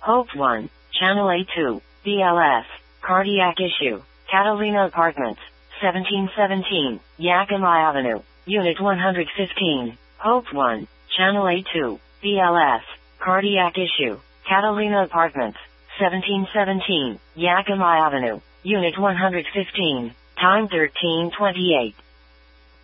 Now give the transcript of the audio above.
Hope 1, Channel A2, BLS, Cardiac Issue, Catalina Apartments, 1717, Yakima Avenue, Unit 115. Hope 1, Channel A2, BLS, Cardiac Issue, Catalina Apartments, 1717, Yakima Avenue, Unit 115, time 13:28.